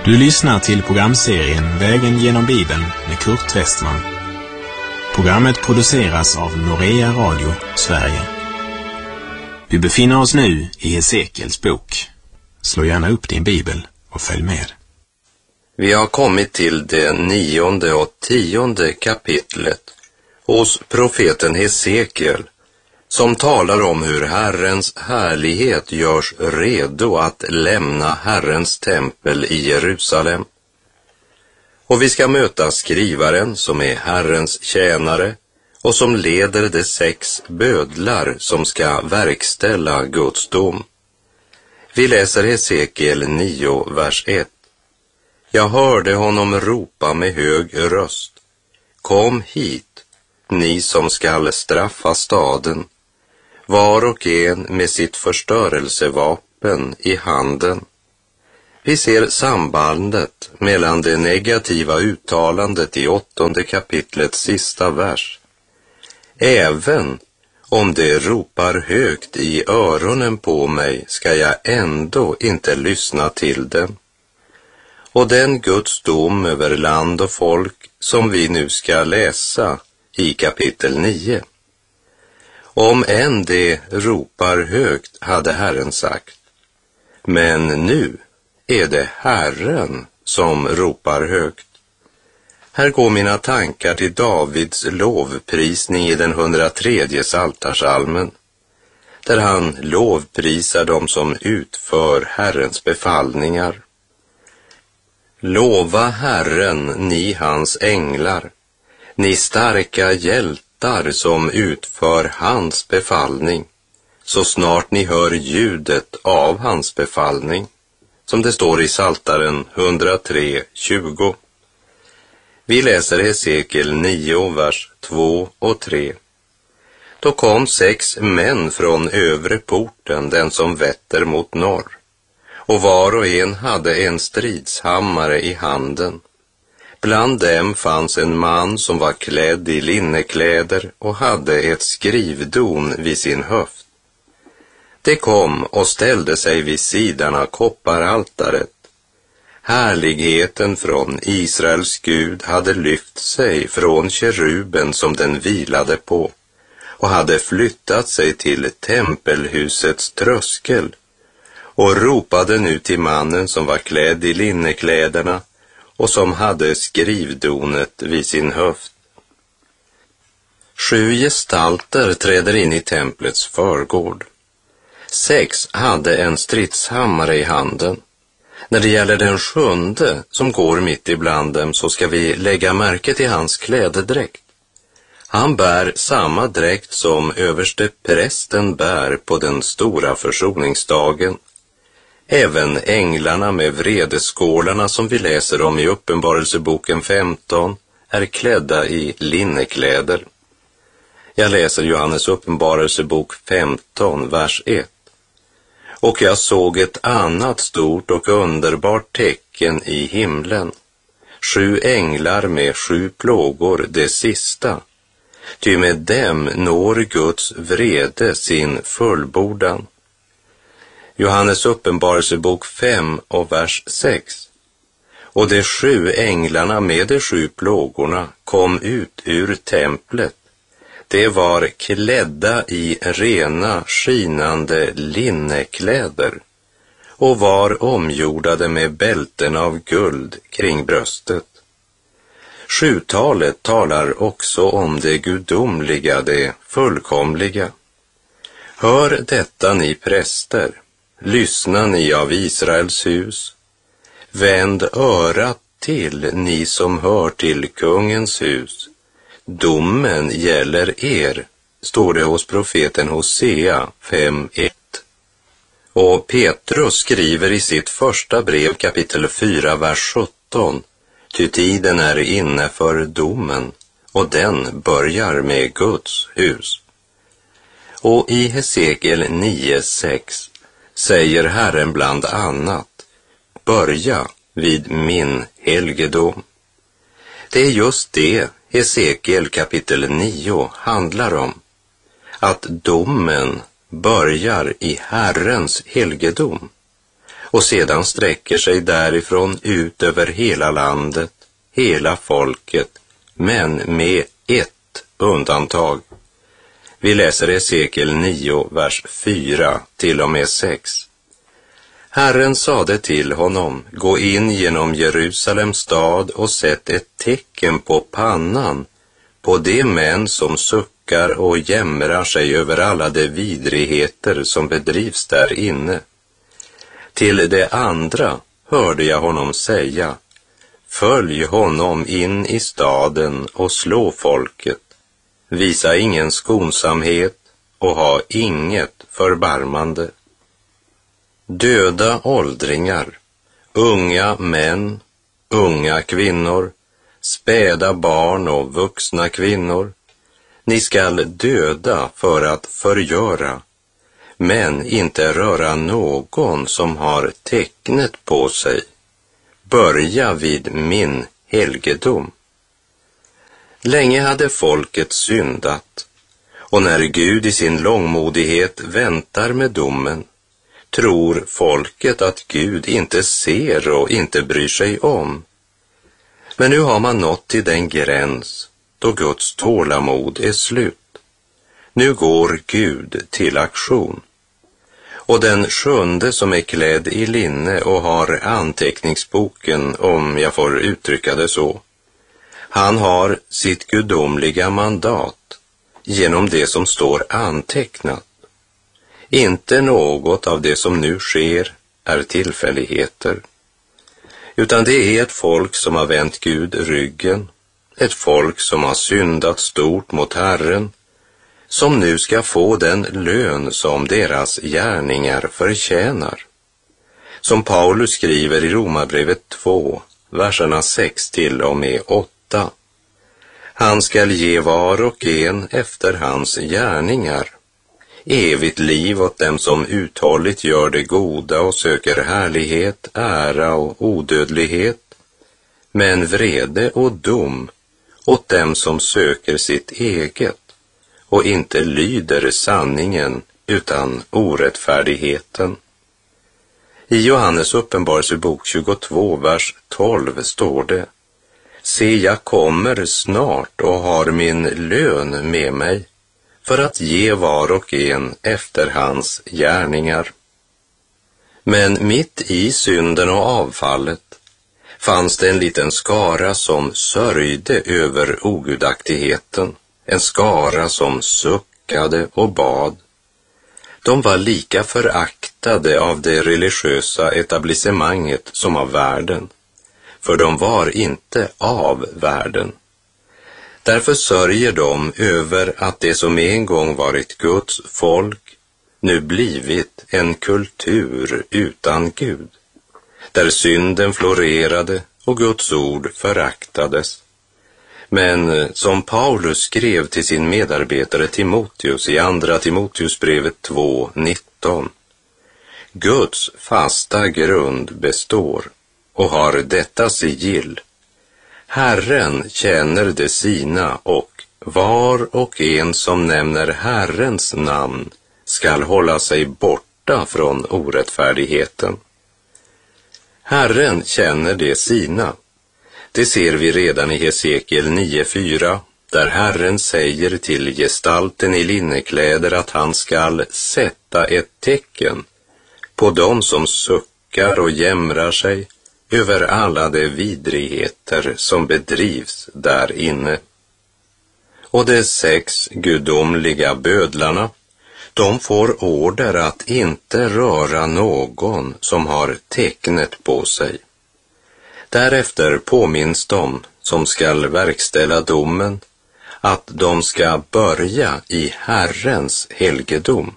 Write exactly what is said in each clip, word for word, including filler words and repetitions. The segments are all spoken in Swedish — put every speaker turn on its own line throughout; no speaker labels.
Du lyssnar till programserien Vägen genom Bibeln med Kurt Westman. Programmet produceras av Norea Radio, Sverige. Vi befinner oss nu i Hesekiels bok. Slå gärna upp din bibel och följ med.
Vi har kommit till det nionde och tionde kapitlet hos profeten Hesekiel, som talar om hur Herrens härlighet görs redo att lämna Herrens tempel i Jerusalem. Och vi ska möta skrivaren som är Herrens tjänare och som leder de sex bödlar som ska verkställa Guds dom. Vi läser Hesekiel nio, vers ett. Jag hörde honom ropa med hög röst. Kom hit, ni som skall straffa staden, var och en med sitt förstörelsevapen i handen. Vi ser sambandet mellan det negativa uttalandet i åttonde kapitlets sista vers. Även om det ropar högt i öronen på mig ska jag ändå inte lyssna till dem. Och den Guds dom över land och folk som vi nu ska läsa i kapitel nio. Om än det ropar högt, hade Herren sagt. Men nu är det Herren som ropar högt. Här går mina tankar till Davids lovprisning i den hundratredje psaltarpsalmen, där han lovprisar dem som utför Herrens befallningar. Lova Herren, ni hans änglar, ni starka hjältar som utför hans befallning, så snart ni hör ljudet av hans befallning, som det står i Psaltaren hundratre, tjugo. Vi läser Hesekiel nio, vers två och tre. Då kom sex män från övre porten, den som vetter mot norr, och var och en hade en stridshammare i handen. Bland dem fanns en man som var klädd i linnekläder och hade ett skrivdon vid sin höft. Det kom och ställde sig vid sidan av kopparaltaret. Härligheten från Israels Gud hade lyft sig från keruben som den vilade på och hade flyttat sig till tempelhusets tröskel och ropade nu till mannen som var klädd i linnekläderna och som hade skrivdonet vid sin höft. Sju gestalter träder in i templets förgård. Sex hade en stridshammare i handen. När det gäller den sjunde som går mitt ibland dem så ska vi lägga märke till hans klädedräkt. Han bär samma dräkt som överste prästen bär på den stora försoningsdagen. Även änglarna med vredeskålarna som vi läser om i Uppenbarelseboken femton är klädda i linnekläder. Jag läser Johannes uppenbarelsebok femton, vers ett. Och jag såg ett annat stort och underbart tecken i himlen. Sju änglar med sju plågor, det sista. Ty med dem når Guds vrede sin fullbordan. Johannes uppenbarelsebok fem och vers sex. Och de sju änglarna med de sju plågorna kom ut ur templet. Det var klädda i rena, skinande linnekläder och var omgjordade med bälten av guld kring bröstet. Sjutalet talar också om det gudomliga, det fullkomliga. Hör detta, ni präster, lyssna ni av Israels hus. Vänd örat till, ni som hör till kungens hus. Domen gäller er, står det hos profeten Hosea fem ett. Och Petrus skriver i sitt första brev kapitel fyra, vers sjutton. Ty tiden är inne för domen, och den börjar med Guds hus. Och i Hesekiel nio, sex säger Herren bland annat, börja vid min helgedom. Det är just det Hesekiel kapitel nio handlar om, att domen börjar i Herrens helgedom. och sedan sträcker sig därifrån ut över hela landet, hela folket, men med ett undantag. Vi läser Hesekiel nio, vers fyra till och med sex. Herren sade till honom, gå in genom Jerusalems stad och sätt ett tecken på pannan på de män som suckar och jämrar sig över alla de vidrigheter som bedrivs där inne. Till det andra hörde jag honom säga, följ honom in i staden och slå folket, visa ingen skonsamhet och ha inget förbarmande. Döda åldringar, unga män, unga kvinnor, späda barn och vuxna kvinnor. Ni skall döda för att förgöra, men inte röra någon som har tecknet på sig. Börja vid min helgedom. Länge hade folket syndat, och när Gud i sin långmodighet väntar med domen, tror folket att Gud inte ser och inte bryr sig om. Men nu har man nått till den gräns då Guds tålamod är slut. Nu går Gud till aktion. Och den sjunde som är klädd i linne och har anteckningsboken, om jag får uttrycka det så, han har sitt gudomliga mandat genom det som står antecknat. Inte något av det som nu sker är tillfälligheter, utan det är ett folk som har vänt Gud ryggen, ett folk som har syndat stort mot Herren, som nu ska få den lön som deras gärningar förtjänar. Som Paulus skriver i Romarbrevet två, verserna sex till och med åtta. Han skall ge var och en efter hans gärningar. Evigt liv åt dem som uthålligt gör det goda och söker härlighet, ära och odödlighet, men vrede och dom åt dem som söker sitt eget och inte lyder sanningen utan orättfärdigheten. I Johannes uppenbarelsebok tjugotvå, vers tolv står det: Se, jag kommer snart och har min lön med mig för att ge var och en efter hans gärningar. Men mitt i synden och avfallet fanns det en liten skara som sörjde över ogudaktigheten, en skara som suckade och bad. De var lika föraktade av det religiösa etablissemanget som av världen, för de var inte av världen. Därför sörjer de över att det som en gång varit Guds folk nu blivit en kultur utan Gud, där synden florerade och Guds ord föraktades. Men som Paulus skrev till sin medarbetare Timoteus i andra Timoteusbrevet två nitton: Guds fasta grund består och har detta sigill: Herren känner det sina, och var och en som nämner Herrens namn skall hålla sig borta från orättfärdigheten. Herren känner det sina. Det ser vi redan i Hesekiel nio fyra, där Herren säger till gestalten i linnekläder att han skall sätta ett tecken på dem som suckar och jämrar sig över alla de vidrigheter som bedrivs där inne. Och de sex gudomliga bödlarna, de får order att inte röra någon som har tecknet på sig. Därefter påminns de som skall verkställa domen att de ska börja i Herrens helgedom.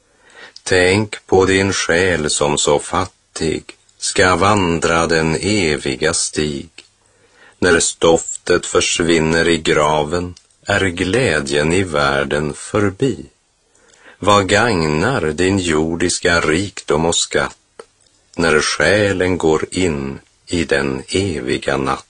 Tänk på din själ som så fattig ska vandra den eviga stig. När stoftet försvinner i graven är glädjen i världen förbi. Vad gagnar din jordiska rikdom och skatt när själen går in i den eviga natt?